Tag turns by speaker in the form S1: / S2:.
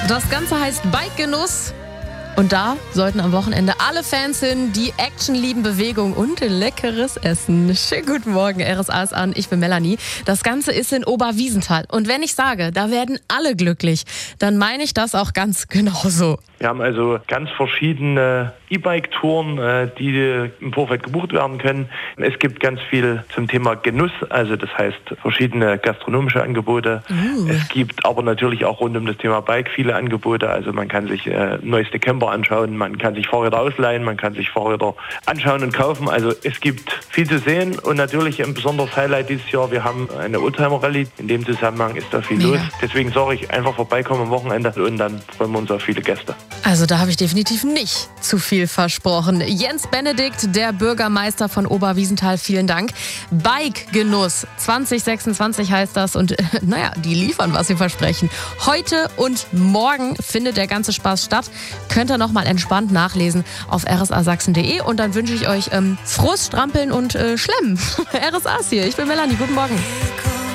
S1: Das Ganze heißt Bike-Genuss. Und da sollten am Wochenende alle Fans hin, die Action lieben, Bewegung und leckeres Essen. Schönen guten Morgen, RSA ist an, ich bin Melanie. Das Ganze ist in Oberwiesenthal. Und wenn ich sage, da werden alle glücklich, dann meine ich das auch ganz genauso.
S2: Wir haben also ganz verschiedene E-Bike-Touren, die im Vorfeld gebucht werden können. Es gibt ganz viel zum Thema Genuss, also das heißt verschiedene gastronomische Angebote. Es gibt aber natürlich auch rund um das Thema Bike viele Angebote. Also man kann sich neueste Camper anschauen, man kann sich Fahrräder ausleihen, man kann sich Fahrräder anschauen und kaufen. Also es gibt viel zu sehen und natürlich ein besonderes Highlight dieses Jahr, wir haben eine Oldtimer-Rallye. In dem Zusammenhang ist da viel los. Deswegen sage ich, einfach vorbeikommen am Wochenende und dann freuen wir uns auf viele Gäste.
S1: Also da habe ich definitiv nicht zu viel versprochen. Jens Benedikt, der Bürgermeister von Oberwiesenthal, vielen Dank. Bike-Genuss 2026 heißt das und die liefern, was sie versprechen. Heute und morgen findet der ganze Spaß statt. Könnt ihr nochmal entspannt nachlesen auf rsasachsen.de und dann wünsche ich euch frohes Strampeln und Schlemmen. RSA ist hier, ich bin Melanie, guten Morgen.